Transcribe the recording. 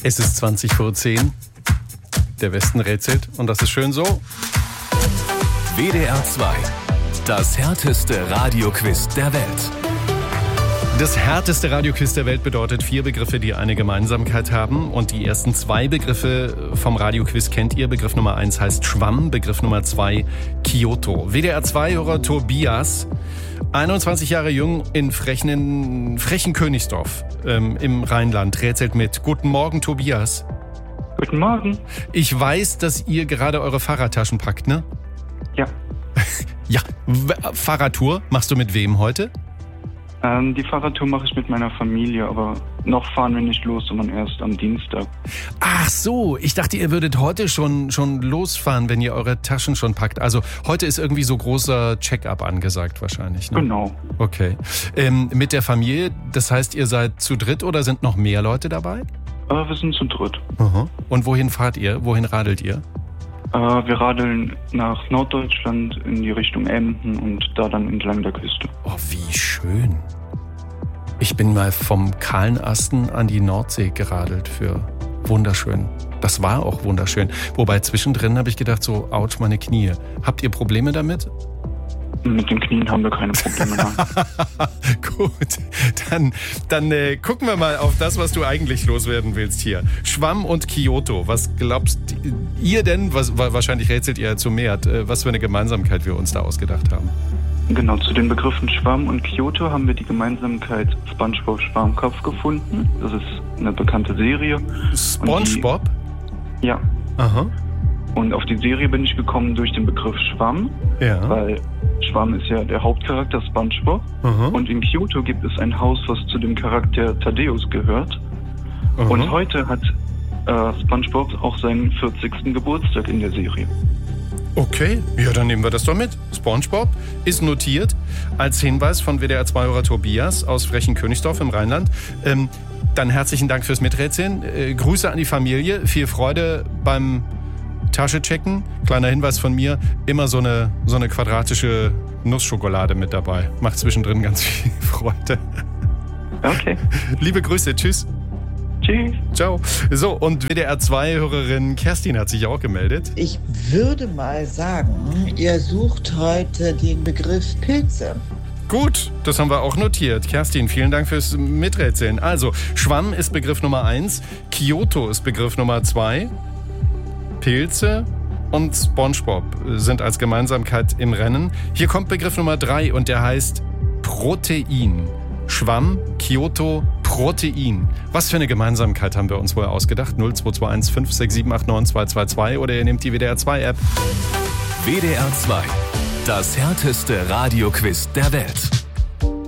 Es ist 20:10. Der Westen rätselt und das ist schön so. WDR 2. Das härteste Radioquiz der Welt. Das härteste Radioquiz der Welt bedeutet 4 Begriffe, die eine Gemeinsamkeit haben. Und die ersten 2 Begriffe vom Radioquiz kennt ihr. Begriff Nummer 1 heißt Schwamm, Begriff Nummer 2 Kyoto. WDR 2-Hörer Tobias, 21 Jahre jung, in frechen Königsdorf im Rheinland, rätselt mit. Guten Morgen, Tobias. Guten Morgen. Ich weiß, dass ihr gerade eure Fahrradtaschen packt, ne? Ja. Ja, Fahrradtour machst du mit wem heute? Die Fahrradtour mache ich mit meiner Familie, aber noch fahren wir nicht los, sondern erst am Dienstag. Ach so, ich dachte, ihr würdet heute schon losfahren, wenn ihr eure Taschen schon packt. Also heute ist irgendwie so großer Check-up angesagt wahrscheinlich, ne? Genau. Okay. Mit der Familie, das heißt, ihr seid zu dritt oder sind noch mehr Leute dabei? Wir sind zu dritt. Aha. Und wohin fahrt ihr? Wohin radelt ihr? Wir radeln nach Norddeutschland in die Richtung Emden und da dann entlang der Küste. Oh, wie schön. Ich bin mal vom Kahlenasten an die Nordsee geradelt für wunderschön. Das war auch wunderschön. Wobei zwischendrin habe ich gedacht, so, ouch, meine Knie. Habt ihr Probleme damit? Mit den Knien haben wir keine Probleme. Gut, dann gucken wir mal auf das, was du eigentlich loswerden willst hier. Schwamm und Kyoto. Was glaubst ihr denn, wahrscheinlich rätselt ihr zu mehr, was für eine Gemeinsamkeit wir uns da ausgedacht haben? Genau, zu den Begriffen Schwamm und Kyoto haben wir die Gemeinsamkeit SpongeBob Schwarmkopf gefunden. Das ist eine bekannte Serie. SpongeBob? Ja. Aha. Und auf die Serie bin ich gekommen durch den Begriff Schwamm, ja. Weil Schwamm ist ja der Hauptcharakter SpongeBob. Aha. Und in Kyoto gibt es ein Haus, was zu dem Charakter Thaddeus gehört. Aha. Und heute hat SpongeBob auch seinen 40. Geburtstag in der Serie. Okay, ja, dann nehmen wir das doch mit. SpongeBob ist notiert als Hinweis von WDR 2-Hörer Tobias aus frechen Königsdorf im Rheinland. Dann herzlichen Dank fürs Miträtseln. Grüße an die Familie. Viel Freude beim Tasche checken. Kleiner Hinweis von mir, immer so eine quadratische Nussschokolade mit dabei. Macht zwischendrin ganz viel Freude. Okay. Liebe Grüße, tschüss. Tschüss. Ciao. So, und WDR 2-Hörerin Kerstin hat sich auch gemeldet. Ich würde mal sagen, ihr sucht heute den Begriff Pilze. Gut, das haben wir auch notiert. Kerstin, vielen Dank fürs Miträtseln. Also, Schwamm ist Begriff Nummer 1, Kyoto ist Begriff Nummer 2, Pilze und SpongeBob sind als Gemeinsamkeit im Rennen. Hier kommt Begriff Nummer 3 und der heißt Protein. Schwamm, Kyoto, Protein. Was für eine Gemeinsamkeit haben wir uns wohl ausgedacht? 0221 56789 222 oder ihr nehmt die WDR 2 App. WDR 2. Das härteste Radioquiz der Welt.